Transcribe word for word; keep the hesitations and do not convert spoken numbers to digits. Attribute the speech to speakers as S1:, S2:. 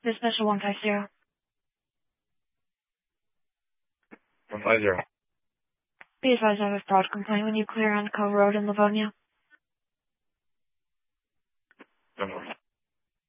S1: This special one five zero.
S2: one five zero.
S1: Be advised I have a fraud complaint when you clear on Cove Road in Livonia.
S2: Don't worry.